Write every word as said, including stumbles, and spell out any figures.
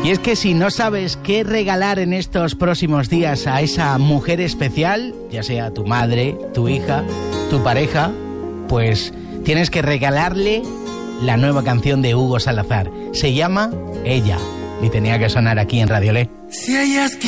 Y es que si no sabes qué regalar en estos próximos días a esa mujer especial, ya sea tu madre, tu hija, tu pareja, pues tienes que regalarle la nueva canción de Hugo Salazar. Se llama Ella y tenía que sonar aquí en Radio Le. Si ellas